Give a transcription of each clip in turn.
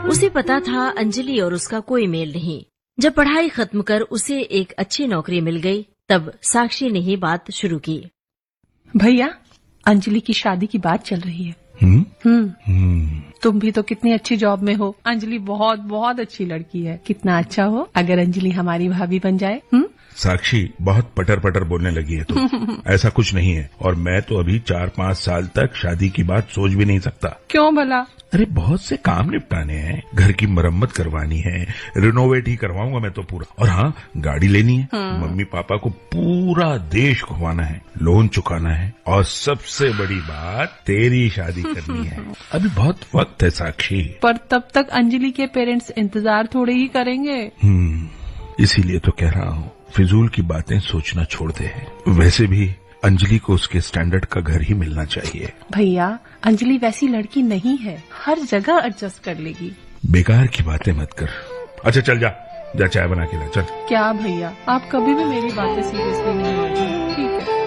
उसे पता था अंजलि और उसका कोई मेल नहीं। जब पढ़ाई खत्म कर उसे एक अच्छी नौकरी मिल गई, तब साक्षी ने ही बात शुरू की। भैया, अंजलि की शादी की बात चल रही है। तुम भी तो कितनी अच्छी जॉब में हो। अंजलि बहुत बहुत अच्छी लड़की है। कितना अच्छा हो अगर अंजलि हमारी भाभी बन जाए। साक्षी, बहुत पटर पटर बोलने लगी है तुम। ऐसा कुछ नहीं है, और मैं तो अभी 4-5 साल तक शादी की बात सोच भी नहीं सकता। क्यों भला? अरे बहुत से काम निपटाने हैं, घर की मरम्मत करवानी है, रिनोवेट ही करवाऊंगा मैं तो पूरा। और हाँ, गाड़ी लेनी है, मम्मी पापा को पूरा देश घुमाना है, लोन चुकाना है, और सबसे बड़ी बात तेरी शादी करनी है। अभी बहुत वक्त है साक्षी। पर तब तक अंजलि के पेरेंट्स इंतजार थोड़े ही करेंगे। इसीलिए तो कह रहा हूँ, फिजूल की बातें सोचना छोड़ दे। वैसे भी अंजलि को उसके स्टैंडर्ड का घर ही मिलना चाहिए। भैया, अंजलि वैसी लड़की नहीं है, हर जगह एडजस्ट कर लेगी। बेकार की बातें मत कर। अच्छा चल, जा चाय बना के ला, चल। क्या भैया, आप कभी भी मेरी बातें सीरियसली नहीं लेते। ठीक है।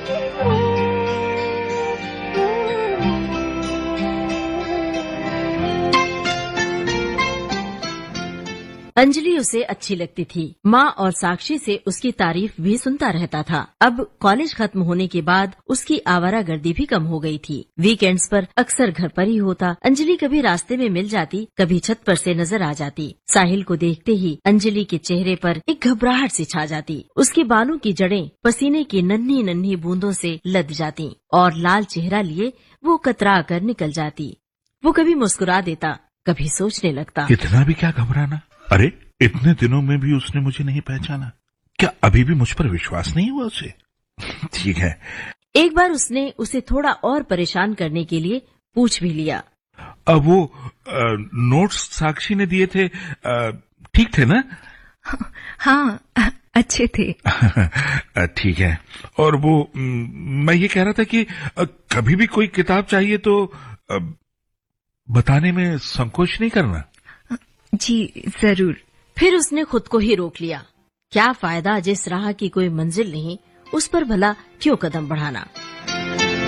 अंजलि उसे अच्छी लगती थी। माँ और साक्षी से उसकी तारीफ भी सुनता रहता था। अब कॉलेज खत्म होने के बाद उसकी आवारागर्दी भी कम हो गई थी। वीकेंड्स पर अक्सर घर पर ही होता। अंजलि कभी रास्ते में मिल जाती, कभी छत पर से नजर आ जाती। साहिल को देखते ही अंजलि के चेहरे पर एक घबराहट सी छा जाती। उसके बालों की जड़ें पसीने की नन्ही नन्ही बूंदों से लद जाती और लाल चेहरा लिए वो कतरा कर निकल जाती। वो कभी मुस्कुरा देता, कभी सोचने लगता, इतना भी क्या घबराना। अरे इतने दिनों में भी उसने मुझे नहीं पहचाना। क्या अभी भी मुझ पर विश्वास नहीं हुआ उसे? ठीक है। एक बार उसने उसे थोड़ा और परेशान करने के लिए पूछ भी लिया। अब वो नोट्स साक्षी ने दिए थे, ठीक थे ना? हाँ, अच्छे थे। ठीक है। और वो मैं ये कह रहा था कि कभी भी कोई किताब चाहिए तो बताने में संकोच नहीं करना। जी जरूर। फिर उसने खुद को ही रोक लिया। क्या फायदा, जिस राह की कोई मंजिल नहीं, उस पर भला क्यों कदम बढ़ाना।